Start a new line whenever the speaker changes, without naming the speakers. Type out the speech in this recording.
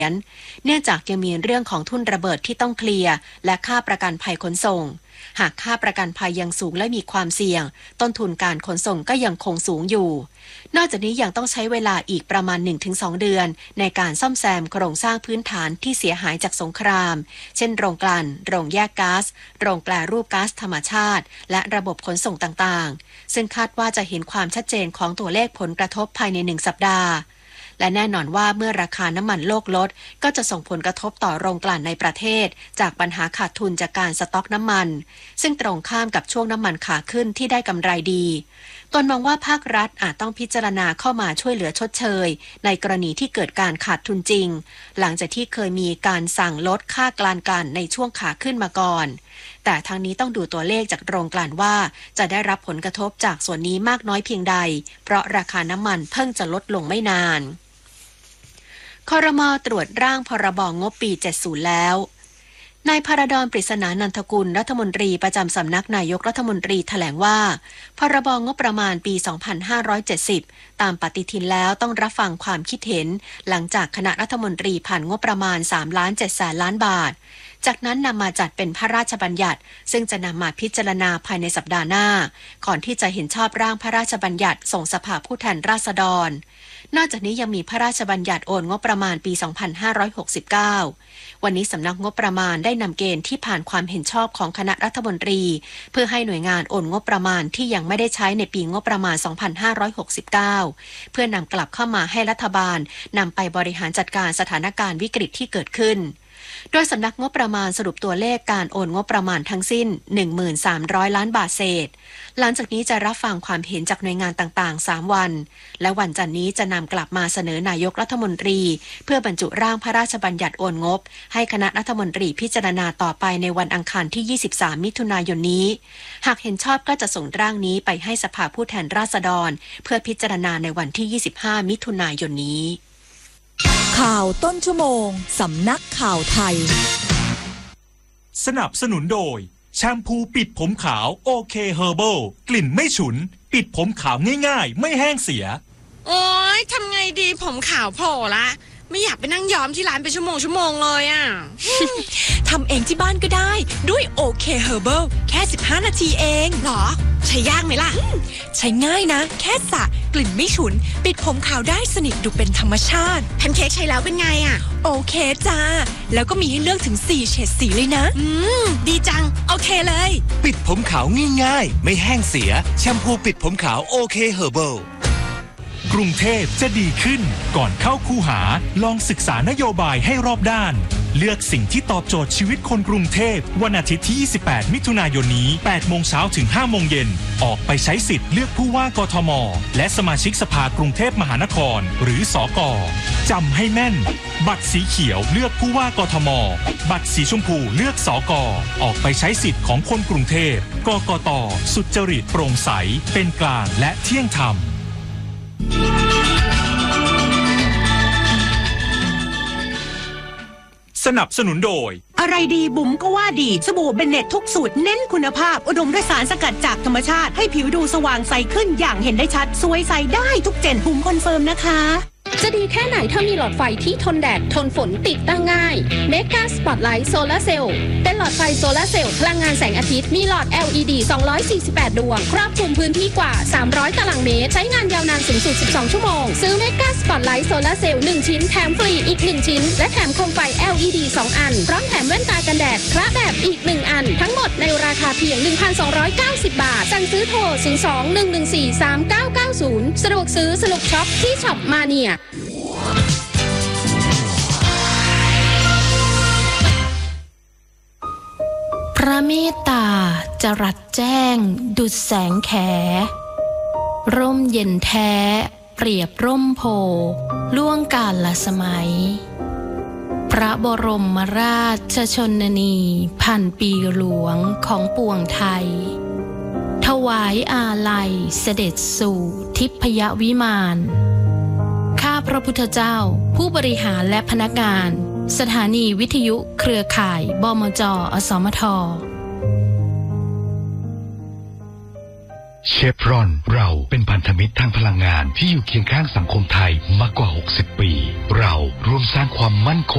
เนื่องจากยังมีเรื่องของทุนระเบิดที่ต้องเคลียร์และค่าประกันภัยขนส่งหากค่าประกันภัยยังสูงและมีความเสี่ยงต้นทุนการขนส่งก็ยังคงสูงอยู่นอกจากนี้ยังต้องใช้เวลาอีกประมาณ 1-2 เดือนในการซ่อมแซมโครงสร้างพื้นฐานที่เสียหายจากสงครามเช่นโรงกลั่นโรงแยกก๊าซโรงแปรรูปก๊าซธรรมชาติและระบบขนส่งต่างๆซึ่งคาดว่าจะเห็นความชัดเจนของตัวเลขผลกระทบภายใน1 สัปดาห์และแน่นอนว่าเมื่อราคาน้ำมันโลกลดก็จะส่งผลกระทบต่อโรงกลั่นในประเทศจากปัญหาขาดทุนจากการสต็อกน้ำมันซึ่งตรงข้ามกับช่วงน้ำมันขาขึ้นที่ได้กำไรดีตนมองว่าภาครัฐอาจต้องพิจารณาเข้ามาช่วยเหลือชดเชยในกรณีที่เกิดการขาดทุนจริงหลังจากที่เคยมีการสั่งลดค่ากลั่นกันในช่วงขาขึ้นมาก่อนแต่ทางนี้ต้องดูตัวเลขจากโรงกลั่นว่าจะได้รับผลกระทบจากส่วนนี้มากน้อยเพียงใดเพราะราคาน้ำมันเพิ่งจะลดลงไม่นานครม.ตรวจร่างพรบ.งบปี 70 แล้วนายพระดอน ปริศนานันทกุลรัฐมนตรีประจำสำนักนายกรัฐมนตรีแถลงว่าพรบ.งบประมาณปี 2570 ตามปฏิทินแล้วต้องรับฟังความคิดเห็นหลังจากคณะรัฐมนตรีผ่านงบประมาณ 3,700,000 ล้านบาทจากนั้นนำมาจัดเป็นพระราชบัญญัติซึ่งจะนำมาพิจารณาภายในสัปดาห์หน้าก่อนที่จะเห็นชอบร่างพระราชบัญญัติส่งสภาผู้แทนราษฎรนอกจากนี้ยังมีพระราชบัญญัติโอนงบประมาณปี 2569 วันนี้สำนักงบประมาณได้นำเกณฑ์ที่ผ่านความเห็นชอบของคณะรัฐมนตรีเพื่อให้หน่วยงานโอนงบประมาณที่ยังไม่ได้ใช้ในปีงบประมาณ 2569 เพื่อนำกลับเข้ามาให้รัฐบาลนำไปบริหารจัดการสถานการณ์วิกฤตที่เกิดขึ้นโดยสำนักงบประมาณสรุปตัวเลขการโอนงบประมาณทั้งสิ้น 13,000 ล้านบาทเศษหลังจากนี้จะรับฟังความเห็นจากหน่วยงานต่างๆ3วันและวันจันทร์นี้จะนำกลับมาเสนอนายกรัฐมนตรีเพื่อบรรจุร่างพระราชบัญญัติโอนงบให้คณะรัฐมนตรีพิจารณาต่อไปในวันอังคารที่23มิถุนายนนี้หากเห็นชอบก็จะส่งร่างนี้ไปให้สภาผู้แทนราษฎรเพื่อพิจารณาในวันที่25มิถุนายนนี้
ข่าวต้นชั่วโมงสำนักข่าวไทย
สนับสนุนโดยแชมพูปิดผมขาวโอเคเฮอร์เบิลกลิ่นไม่ฉุนปิดผมขาวง่ายๆไม่แห้งเสีย
โอ๊ยทำไงดีผมขาวโผล่ละไม่อยากไปนั่งย้อมที่ร้านเป็นชั่วโมงเลยอ่ะ
ทำเองที่บ้านก็ได้ด้วยโอเคเฮอร์เบิลแค่15 นาทีเอง
หรอใช้ยากไหมล่ะ
ใช้ง่ายนะแค่สระกลิ่นไม่ฉุนปิดผมขาวได้สนิทดูเป็นธรรมชาติ
แพนเค้กใช้แล้วเป็นไงอ่ะ
โอเคจ้าแล้วก็มีให้เลือกถึง4เฉดสีเลยนะ
ดีจังโอเคเลย
ปิดผมขาวง่ายๆไม่แห้งเสียแชมพูปิดผมขาวโอเคเฮอร์เบิล
กรุงเทพจะดีขึ้นก่อนเข้าคูหาลองศึกษานโยบายให้รอบด้านเลือกสิ่งที่ตอบโจทย์ชีวิตคนกรุงเทพวันอาทิตย์ที่28มิถุนายนนี้ 8 โมงเช้าถึง 5 โมงเย็นออกไปใช้สิทธิ์เลือกผู้ว่ากทมและสมาชิกสภากรุงเทพมหานครหรือสก.จำให้แม่นบัตรสีเขียวเลือกผู้ว่ากทมบัตรสีชมพูเลือกสก.ออกไปใช้สิทธิ์ของคนกรุงเทพกกต.สุจริตโปร่งใสเป็นกลางและเที่ยงธรรมสนับสนุนโดย
อะไรดีบุ๋มก็ว่าดีสบู่เบนเน็ตทุกสูตรเน้นคุณภาพอุดมด้วยสารสกัดจากธรรมชาติให้ผิวดูสว่างใสขึ้นอย่างเห็นได้ชัดสวยใสได้ทุกเจนบุ๋มคอนเฟิร์มนะคะ
จะดีแค่ไหนถ้ามีหลอดไฟที่ทนแดดทนฝนติดตั้งง่าย Mega Spotlight Solar Cell เป็นหลอดไฟโซลาร์เซลล์พลังงานแสงอาทิตย์มีหลอด LED 248 ดวงครอบคลุมพื้นที่กว่า300ตารางเมตรใช้งานยาวนานสูงสุด12ชั่วโมงซื้อ Mega Spotlight Solar Cell 1 ชิ้นแถมฟรีอีก1ชิ้นและแถมโคมไฟ LED 2 อันพร้อมแถมแว่นตากันแดดคละแบบอีก1อันทั้งหมดในราคาเพียง 1,290 บาทสั่งซื้อโทร 02-114-3990 สะดวกซื้อสนุกช็อปที่ช็อปมาเนีย
พระเมตตาจรัสแจ้งดุจแสงแขร่มเย็นแท้เปรียบร่มโพล่วงกาลสมัยพระบรมราชชนนีพันปีหลวงของปวงไทยถวายอาลัยเสด็จสู่ทิพยวิมานข้าพระพุทธเจ้าผู้บริหารและพนักงานสถานีวิทยุเครือข่ายบมจ.อสมท.
เชฟรอนเราเป็นพันธมิตรทางพลังงานที่อยู่เคียงข้างสังคมไทยมากกว่า60 ปีเราร่วมสร้างความมั่นคง